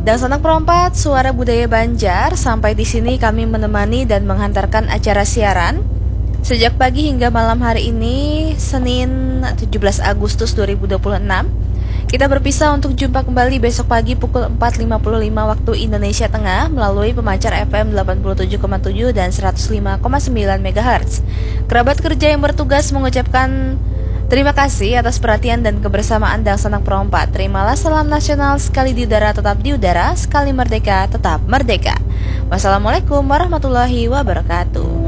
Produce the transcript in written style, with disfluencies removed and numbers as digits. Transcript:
Dan Sanak Perompat, Suara Budaya Banjar. Sampai di sini kami menemani dan menghantarkan acara siaran sejak pagi hingga malam hari ini, Senin 17 Agustus 2026. Kita berpisah untuk jumpa kembali besok pagi pukul 4.55 waktu Indonesia Tengah melalui pemancar FM 87,7 dan 105,9 MHz. Kerabat kerja yang bertugas mengucapkan terima kasih atas perhatian dan kebersamaan dan Sanak Perompat. Terimalah salam nasional, sekali di udara tetap di udara, sekali merdeka tetap merdeka. Wassalamualaikum warahmatullahi wabarakatuh.